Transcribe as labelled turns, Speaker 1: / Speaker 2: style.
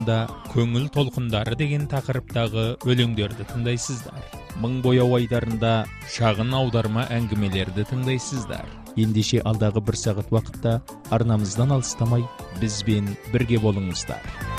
Speaker 1: да көңіл толқындары деген тақырыптағы өлеңдерді тыңдайсыздар. Мың бояу айдарында шағын аударма әңгімелерді тыңдайсыздар. Ендеше алдағы бір сағат уақытта арнамыздан алыстамай бізбен бірге болыңыздар.